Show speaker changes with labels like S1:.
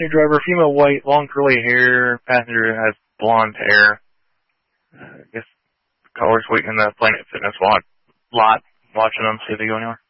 S1: New driver, female white, long curly hair. Passenger has blonde hair. I guess caller's waiting in the Planet Fitness lot, watching them, see if they go anywhere.